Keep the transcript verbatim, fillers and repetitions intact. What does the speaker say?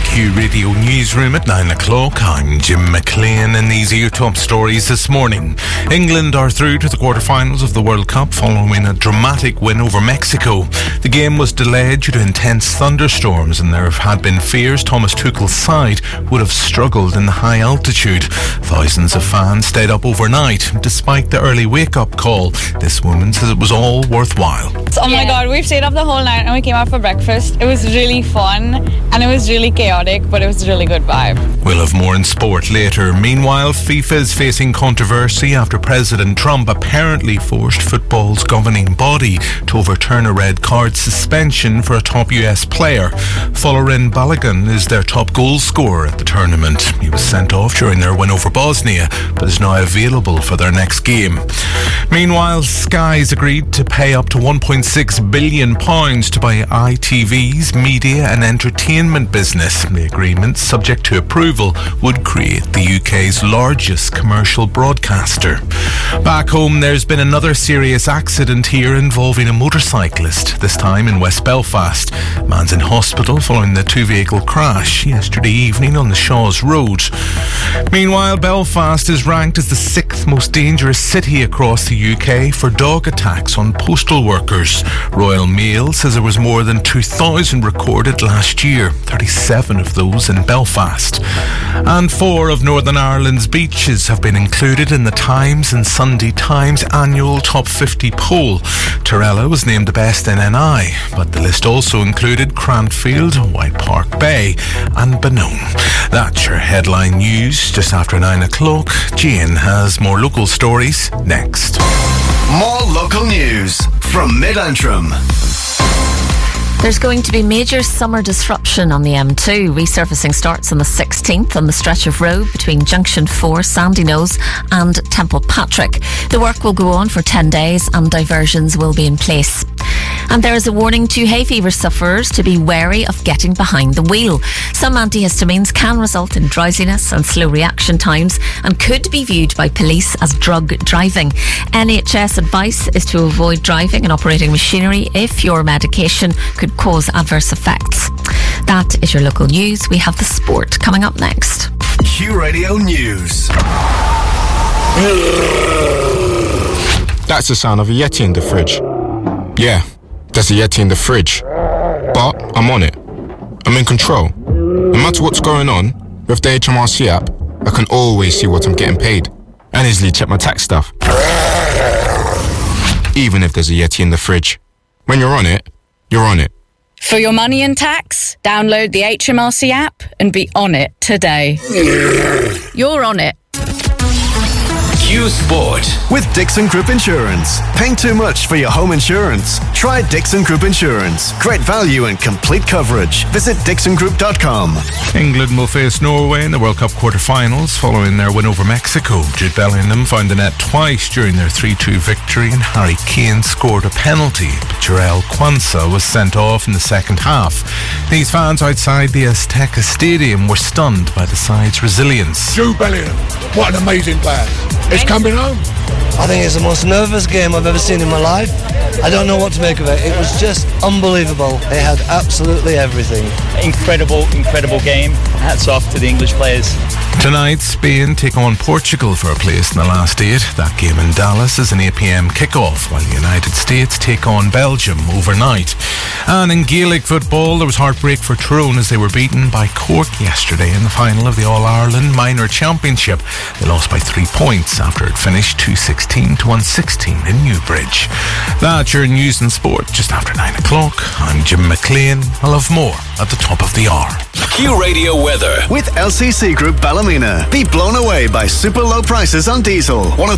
Q Radio Newsroom at nine o'clock. I'm Jim McLean, and these are your top stories this morning. England are through to the quarterfinals of the World Cup following a dramatic win over Mexico. The game was delayed due to intense thunderstorms, and there had been fears Thomas Tuchel's side would have struggled in the high altitude. Thousands of fans stayed up overnight. Despite the early wake-up call, this woman says it was all worthwhile. Oh my god, we stayed up the whole night and we came out for breakfast. It was really fun and it was really chaotic, but it was a really good vibe. We'll have more in sport later. Meanwhile, FIFA is facing controversy after President Trump apparently forced football's governing body to overturn a red card suspension for a top U S player. Folarin Balogun is their top goal scorer at the tournament. He was sent off during their win over Bosnia, but is now available for their next game. Meanwhile, Sky's agreed to pay up to one point six billion pounds to buy I T V's media and entertainment business. The agreement, subject to approval, would create the U K's largest commercial broadcaster. Back home, there's been another serious accident here involving a motorcyclist, this time in West Belfast. A man's in hospital following the two-vehicle crash yesterday evening on the Shaws Road. Meanwhile, Belfast is ranked as the sixth most dangerous city across the U K for dog attacks on postal workers. Royal Mail says there was more than two thousand recorded last year, thirty-seven of those in Belfast. And four of Northern Ireland's beaches have been included in the Times and Sunday Times annual Top fifty poll. Torella was named the best in N I, but the list also included Cranfield, White Park Bay and Benone. That's your headline news just after nine o'clock. Jane has more local stories next. More local news from Mid-Antrim. There's going to be major summer disruption on the M two. Resurfacing starts on the sixteenth on the stretch of road between Junction four, Sandyknowes and Temple Patrick. The work will go on for ten days and diversions will be in place. And there is a warning to hay fever sufferers to be wary of getting behind the wheel. Some antihistamines can result in drowsiness and slow reaction times and could be viewed by police as drug driving. N H S advice is to avoid driving and operating machinery if your medication could cause adverse effects. That is your local news. We have the sport coming up next. Q Radio News. That's the sound of a Yeti in the fridge. Yeah, there's a Yeti in the fridge. But I'm on it. I'm in control. No matter what's going on, with the H M R C app, I can always see what I'm getting paid and easily check my tax stuff. Even if there's a Yeti in the fridge. When you're on it, you're on it. For your money and tax, download the H M R C app and be on it today. You're on it. Q Sport with Dixon Group Insurance. Paying too much for your home insurance? Try Dixon Group Insurance. Great value and complete coverage. Visit dixon group dot com. England will face Norway in the World Cup quarter-finals following their win over Mexico. Jude Bellingham found the net twice during their three two victory, and Harry Kane scored a penalty, but Jarell Quansah was sent off in the second half. These fans outside the Azteca Stadium were stunned by the side's resilience. Jude Bellingham, what an amazing player. It's coming home. I think it's the most nervous game I've ever seen in my life. I don't know what to make of it. It was just unbelievable. It had absolutely everything. Incredible, incredible game. Hats off to the English players. Tonight, Spain take on Portugal for a place in the last eight. That game in Dallas is an eight p.m. kickoff, while the United States take on Belgium overnight. And in Gaelic football, there was heartbreak for Tyrone as they were beaten by Cork yesterday in the final of the All-Ireland Minor Championship. They lost by three points after it finished two sixteen to one sixteen in Newbridge. That's your news and sport just after nine o'clock. I'm Jim McLean. I'll have more at the top of the hour. Q Radio weather with L C C Group Ballymena. Be blown away by super low prices on diesel. One of